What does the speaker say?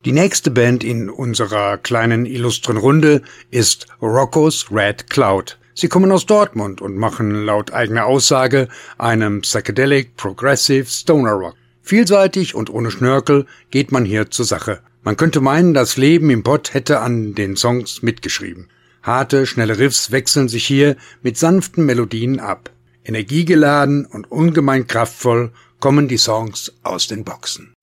Die nächste Band in unserer kleinen illustren Runde ist Rocco's Red Cloud. Sie kommen aus Dortmund und machen laut eigener Aussage einem Psychedelic Progressive Stoner Rock. Vielseitig und ohne Schnörkel geht man hier zur Sache. Man könnte meinen, das Leben im Pott hätte an den Songs mitgeschrieben. Harte, schnelle Riffs wechseln sich hier mit sanften Melodien ab. Energiegeladen und ungemein kraftvoll kommen die Songs aus den Boxen.